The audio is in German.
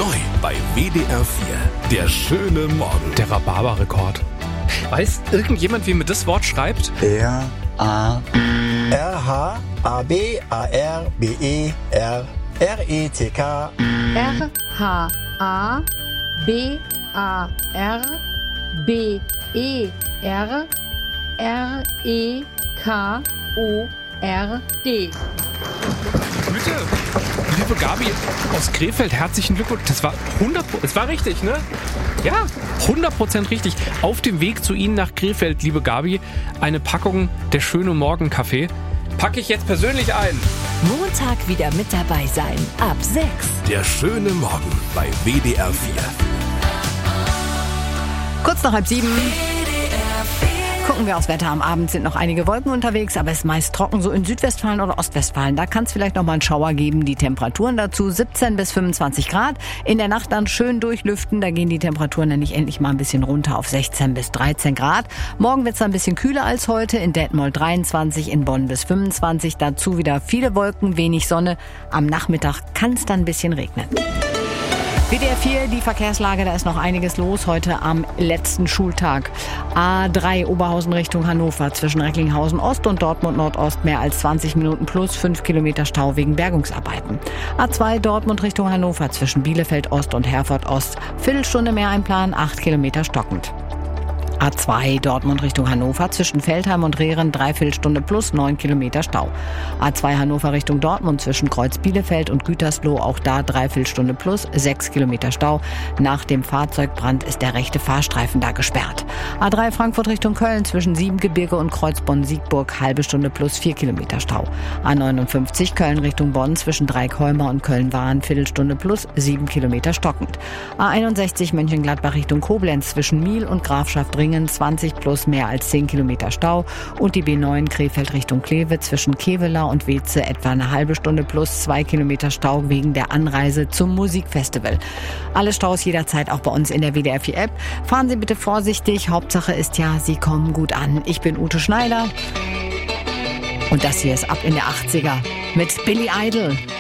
Neu bei WDR 4. Der schöne Morgen. Der Rhabarber-Rekord. Weiß irgendjemand, wie man das Wort schreibt? R-H-A-B-A-R-B-E-R-R-E-T-K. R-H-A-B-A-R-B-E-R-R-E-K-O-R-D. Bitte. Liebe Gabi aus Krefeld, herzlichen Glückwunsch. Das war 100%, es war richtig, ne? Ja, 100% richtig. Auf dem Weg zu Ihnen nach Krefeld, liebe Gabi, eine Packung der schöne Morgen Kaffee. Packe ich jetzt persönlich ein. Montag wieder mit dabei sein. Ab 6. Der schöne Morgen bei WDR 4. Kurz nach 6:30. Gucken wir aufs Wetter. Am Abend sind noch einige Wolken unterwegs, aber es ist meist trocken, so in Südwestfalen oder Ostwestfalen. Da kann es vielleicht noch mal einen Schauer geben. Die Temperaturen dazu 17 bis 25 Grad. In der Nacht dann schön durchlüften. Da gehen die Temperaturen dann nicht endlich mal ein bisschen runter auf 16 bis 13 Grad. Morgen wird es ein bisschen kühler als heute. In Detmold 23, in Bonn bis 25. Dazu wieder viele Wolken, wenig Sonne. Am Nachmittag kann es dann ein bisschen regnen. WDR 4, die Verkehrslage, da ist noch einiges los heute am letzten Schultag. A3 Oberhausen Richtung Hannover zwischen Recklinghausen Ost und Dortmund Nordost mehr als 20 Minuten plus 5 Kilometer Stau wegen Bergungsarbeiten. A2 Dortmund Richtung Hannover zwischen Bielefeld Ost und Herford Ost, Viertelstunde mehr einplanen, 8 Kilometer stockend. A2 Dortmund Richtung Hannover zwischen Feldheim und Rehren, Dreiviertelstunde plus 9 Kilometer Stau. A2 Hannover Richtung Dortmund zwischen Kreuz Bielefeld und Gütersloh, auch da Dreiviertelstunde plus 6 Kilometer Stau. Nach dem Fahrzeugbrand ist der rechte Fahrstreifen da gesperrt. A3 Frankfurt Richtung Köln zwischen Siebengebirge und Kreuz Bonn-Siegburg, halbe Stunde plus 4 Kilometer Stau. A59 Köln Richtung Bonn zwischen Dreieckholmer und Köln-Wahn, Viertelstunde plus 7 Kilometer stockend. A61 Mönchengladbach Richtung Koblenz zwischen Miel und Grafschaft-Ringen 20 plus mehr als 10 Kilometer Stau und die B9 Krefeld Richtung Kleve zwischen Kevelaer und Weze etwa eine halbe Stunde plus 2 Kilometer Stau wegen der Anreise zum Musikfestival. Alle Staus jederzeit auch bei uns in der WDR 4 App. Fahren Sie bitte vorsichtig. Hauptsache ist ja, Sie kommen gut an. Ich bin Ute Schneider und das hier ist Ab in der 80er mit Billy Idol.